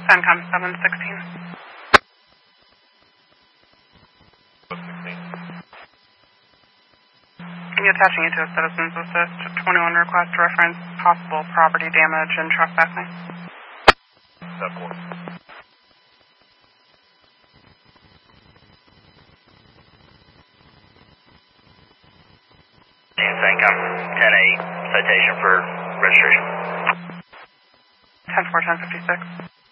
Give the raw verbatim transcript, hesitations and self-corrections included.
CENTCOM seven sixteen. Attaching you to a Citizens Assist twenty-one request to reference possible property damage and trespassing. Subcourt. CENTCOM ten eight, citation for registration. ten four ten fifty-six.